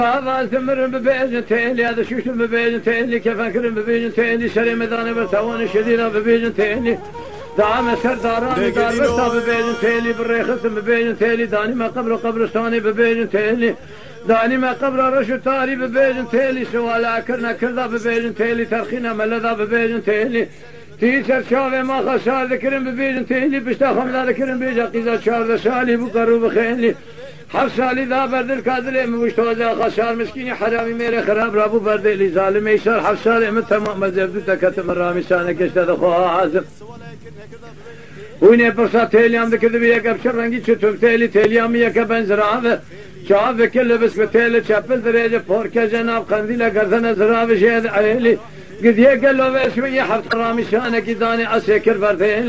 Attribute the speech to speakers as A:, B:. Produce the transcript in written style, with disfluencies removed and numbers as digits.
A: هذا ثمر ببيجن تيلي هذا شوش ببيجن تيلي كيف أكرم ببيجن تيلي شري مداني برتوان شديدة ببيجن تيلي دعم سرداران دار برتا ببيجن تيلي بالريخص ببيجن تيلي داني ما قبر قبرستاني ببيجن تيلي داني ما قبر رشو تاري ببيجن تيلي سوالا كرنا كردا ببيجن تيلي ترخينا ملدا ببيجن تيلي تيسر شاوه ما خسار ذكرن ببيجن تيلي بشتا خمدا ذكرن بيجا قيزا شارد سالي بقرو بخيلي حف سالی دا بردل کادله مشتوزه خسار مسکینی حرامی میره خراب رابو بردلی ظالم ایشار حف سالی من تمام مذهب دو تکتم رامی سانه کشته دخواه عازم وینه پرسا تیلیام دکرده بی یک ابشر رنگی چطور تیلیامی یک بنزرابه چاوه کل بس به تیل چپل دریجه پورکه جناب قندیل گردن زرابه شید عیلی قد یک لوه اسمی حف رامی سانه کی دانی اسکر برده